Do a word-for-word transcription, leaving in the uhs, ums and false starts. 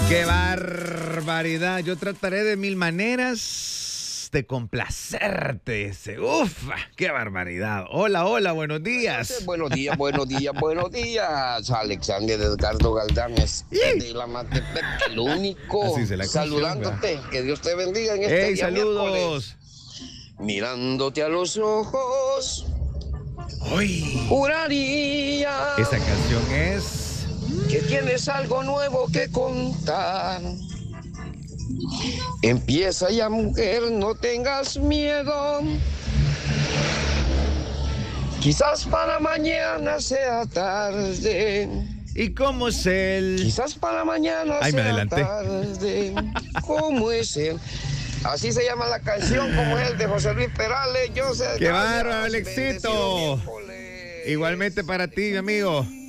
¡Qué barbaridad! Yo trataré de mil maneras de complacerte. Ese. ¡Uf! ¡Qué barbaridad! Hola, hola, buenos días. Buenos días, buenos días, buenos días. Alexander Edgardo Galdames de la Matepec, el único. Así se la canción, saludándote. ¿verdad? Que Dios te bendiga en este ¡Ey, día saludos! miércoles. Mirándote a los ojos, ¡Uy! juraría Esa canción es... que tienes algo nuevo que contar. Empieza ya, mujer, no tengas miedo. Quizás para mañana sea tarde. ¿Y cómo es él? Quizás para mañana Ay, me sea adelanté. tarde. ¿Cómo es él? Así se llama la canción, como es el de José Luis Perales. Yo sé. ¡Qué bárbaro, Alexito! Igualmente para ti, mi amigo.